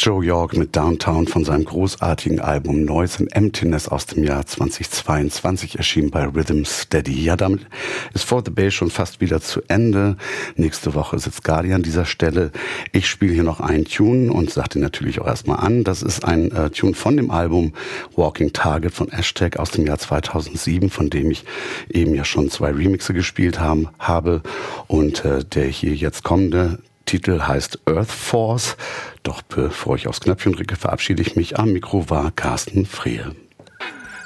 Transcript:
Joe York mit Downtown von seinem großartigen Album Noise and Emptiness aus dem Jahr 2022 erschienen bei Rhythm Steady. Ja, damit ist For the Bass schon fast wieder zu Ende. Nächste Woche sitzt Gardi an dieser Stelle. Ich spiele hier noch einen Tune und sage den natürlich auch erstmal an. Das ist ein Tune von dem Album Walking Target von Ashtag aus dem Jahr 2007, von dem ich eben ja schon 2 Remixe gespielt habe. Und der hier jetzt kommende Titel heißt Earth Force. Doch bevor ich aufs Knöpfchen drücke, verabschiede ich mich. Am Mikro war Carsten Frehe.